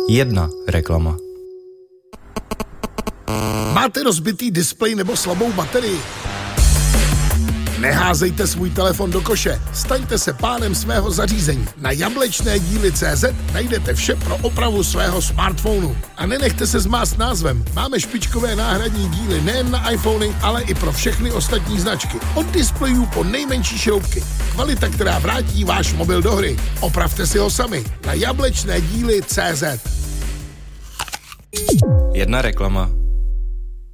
Jedna reklama. Máte rozbitý displej nebo slabou baterii? Neházejte svůj telefon do koše, staňte se pánem svého zařízení. Na jablečnédíly.cz najdete vše pro opravu svého smartphonu. A nenechte se zmást názvem. Máme špičkové náhradní díly nejen na iPhony, ale i pro všechny ostatní značky. Od displejů po nejmenší šroubky. Kvalita, která vrátí váš mobil do hry. Opravte si ho sami na jablečnédíly.cz. Jedna reklama.